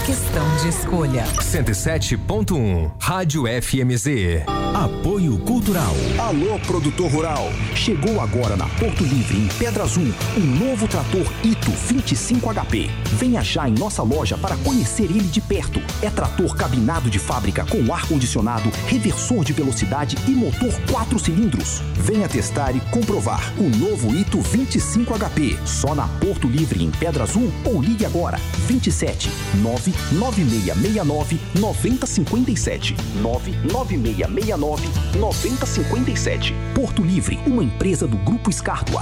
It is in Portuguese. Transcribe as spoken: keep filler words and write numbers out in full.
questão de escolha. cento e sete ponto um Rádio F M Z. Apoio Cultural. Alô, produtor rural. Chegou agora na Porto Livre, em Pedra Azul, um novo trator Ito vinte e cinco H P. Venha já em nossa loja para conhecer ele de perto. É trator cabinado de fábrica com ar-condicionado, reversor de velocidade e motor quatro cilindros. Venha testar e comprovar o novo Ito vinte e cinco H P. Só na Porto Livre, em Pedra Azul, ou ligue agora vinte e sete nove nove seis seis nove nove zero cinco sete nove nove seis seis nove nove zero cinco sete. Porto Livre, uma empresa do Grupo Escártua.